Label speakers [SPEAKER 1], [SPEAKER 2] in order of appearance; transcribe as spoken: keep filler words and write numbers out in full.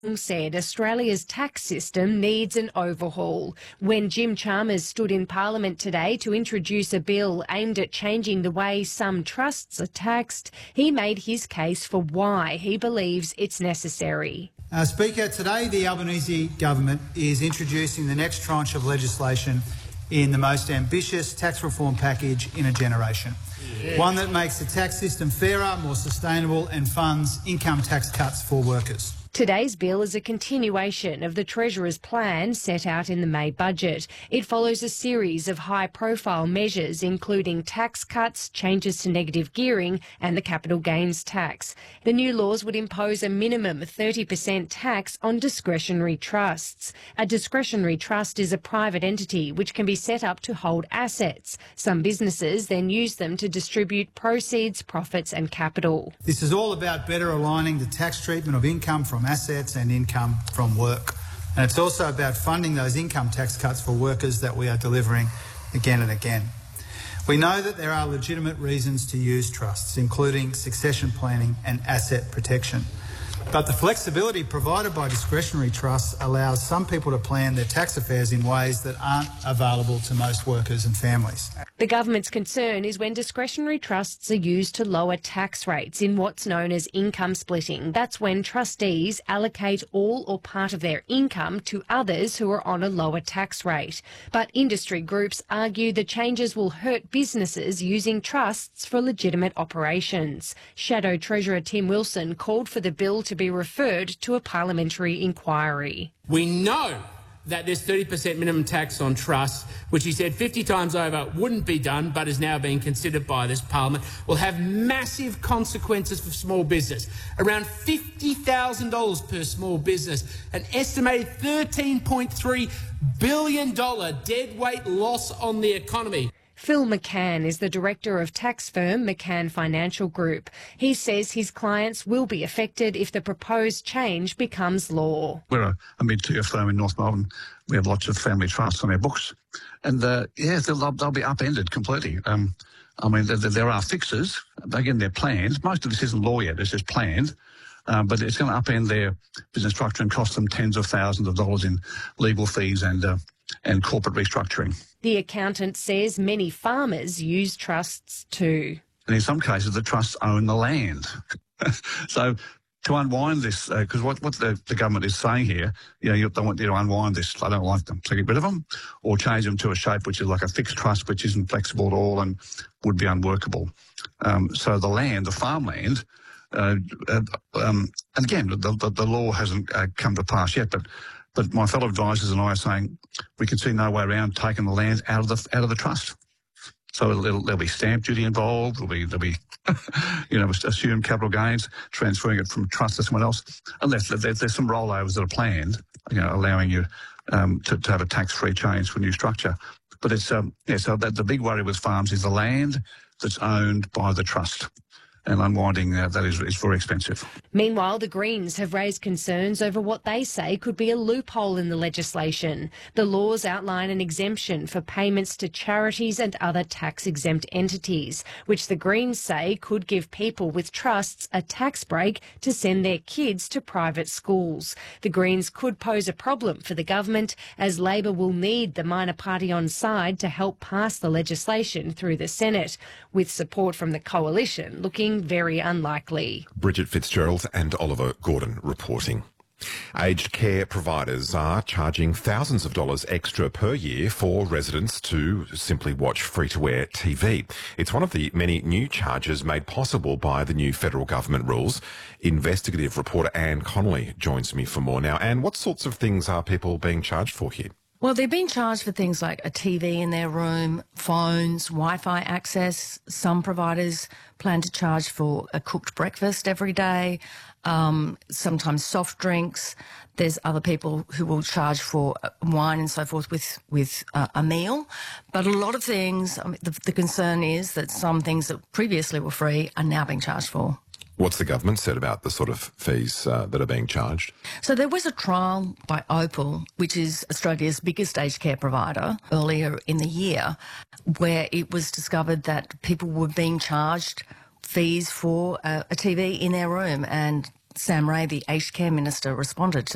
[SPEAKER 1] said Australia's tax system needs an overhaul. When Jim Chalmers stood in Parliament today to introduce a bill aimed at changing the way some trusts are taxed, he made his case for why he believes it's necessary.
[SPEAKER 2] Uh, Speaker, today the Albanese government is introducing the next tranche of legislation in the most ambitious tax reform package in a generation. Yeah. One that makes the tax system fairer, more sustainable and funds income tax cuts for workers.
[SPEAKER 1] Today's bill is a continuation of the Treasurer's plan set out in the May budget. It follows a series of high-profile measures, including tax cuts, changes to negative gearing and the capital gains tax. The new laws would impose a minimum thirty percent tax on discretionary trusts. A discretionary trust is a private entity which can be set up to hold assets. Some businesses then use them to distribute proceeds, profits and capital.
[SPEAKER 2] This is all about better aligning the tax treatment of income from assets and income from work. And it's also about funding those income tax cuts for workers that we are delivering again and again. We know that there are legitimate reasons to use trusts, including succession planning and asset protection. But the flexibility provided by discretionary trusts allows some people to plan their tax affairs in ways that aren't available to most workers and families.
[SPEAKER 1] The government's concern is when discretionary trusts are used to lower tax rates in what's known as income splitting. That's when trustees allocate all or part of their income to others who are on a lower tax rate. But industry groups argue the changes will hurt businesses using trusts for legitimate operations. Shadow Treasurer Tim Wilson called for the bill to be referred to a parliamentary inquiry.
[SPEAKER 3] We know that this thirty percent minimum tax on trusts, which he said fifty times over wouldn't be done but is now being considered by this parliament, will have massive consequences for small business. Around fifty thousand dollars per small business, an estimated thirteen point three billion dollars deadweight loss on the economy.
[SPEAKER 1] Phil McCann is the director of tax firm McCann Financial Group. He says his clients will be affected if the proposed change becomes law.
[SPEAKER 4] We're a, a mid-tier firm in North Melbourne. We have lots of family trusts on our books. And, uh, yeah, they'll, they'll be upended completely. Um, I mean, there, there are fixes. Again, they're planned. Most of this isn't law yet. It's just planned. Um, but it's going to upend their business structure and cost them tens of thousands of dollars in legal fees and uh, and corporate restructuring.
[SPEAKER 1] The accountant says many farmers use trusts too.
[SPEAKER 4] And in some cases, the trusts own the land. So to unwind this, because uh, what, what the, the government is saying here, you know, you, they want you to unwind this. They don't like them. So get rid of them or change them to a shape which is like a fixed trust, which isn't flexible at all and would be unworkable. Um, so the land, the farmland, uh, uh, um, and again, the, the, the law hasn't uh, come to pass yet, but But my fellow advisors and I are saying we can see no way around taking the land out of the out of the trust. So it'll, it'll, there'll be stamp duty involved. There'll be there'll be you know assumed capital gains, transferring it from trust to someone else. Unless there, there's some rollovers that are planned, you know, allowing you um, to, to have a tax-free change for new structure. But it's um, yeah. So that, the big worry with farms is the land that's owned by the trust. And unwinding uh, that is, is very expensive.
[SPEAKER 1] Meanwhile, the Greens have raised concerns over what they say could be a loophole in the legislation. The laws outline an exemption for payments to charities and other tax-exempt entities, which the Greens say could give people with trusts a tax break to send their kids to private schools. The Greens could pose a problem for the government, as Labor will need the minor party on side to help pass the legislation through the Senate, with support from the coalition looking very unlikely.
[SPEAKER 5] Bridget Fitzgerald and Oliver Gordon reporting. Aged care providers are charging thousands of dollars extra per year for residents to simply watch free-to-air T V. It's one of the many new charges made possible by the new federal government rules. Investigative reporter Anne Connolly joins me for more now. Anne, what sorts of things are people being charged for here?
[SPEAKER 6] Well, they're being charged for things like a T V in their room, phones, Wi-Fi access. Some providers plan to charge for a cooked breakfast every day, um, sometimes soft drinks. There's other people who will charge for wine and so forth with, with uh, a meal. But a lot of things, I mean, the, the concern is that some things that previously were free are now being charged for.
[SPEAKER 5] What's the government said about the sort of fees uh, that are being charged?
[SPEAKER 6] So there was a trial by Opal, which is Australia's biggest aged care provider, earlier in the year, where it was discovered that people were being charged fees for uh, a T V in their room. And Sam Ray, the aged care minister, responded to